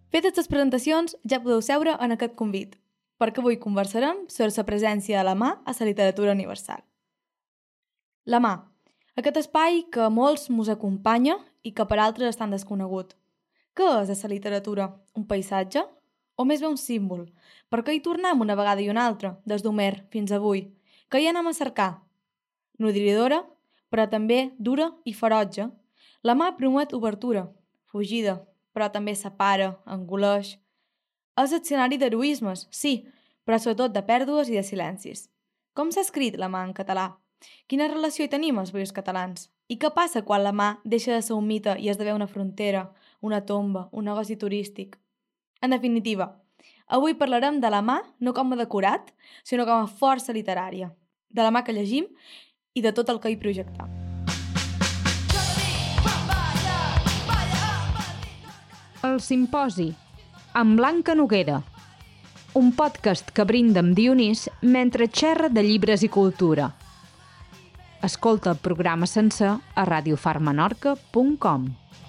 Fetes les presentacions, ja podeu seure en aquest convit, perquè avui conversarem sobre la presència de la mà a la literatura universal. La mà, aquest espai que a molts mos acompanya i que per altres és tan desconegut. Què és la literatura? Un paisatge? O més bé un símbol? Per què hi tornem una vegada i una altra, des d'Homer fins avui? Què hi anem a cercar? Nodridora, però també dura i ferotge, la mà promet obertura, fugida, però també separa, engoleix. És escenari d'heroismes, sí, però sobretot de pèrdues i de silencis. Com s'ha escrit la mà en català? Quina relació hi tenim els països catalans? I què passa quan la mà deixa de ser un mite i esdevé una frontera, una tomba, un negoci turístic? En definitiva, avui parlarem de la mà no com a decorat, sinó com a força literària, de la mà que llegim i de tot el que hi projectam. El Simposi, amb Blanca Noguera, un podcast que brinda amb Dionís mentre xerra de llibres i cultura. Escolta el programa sencer a radiofarmenorca.com.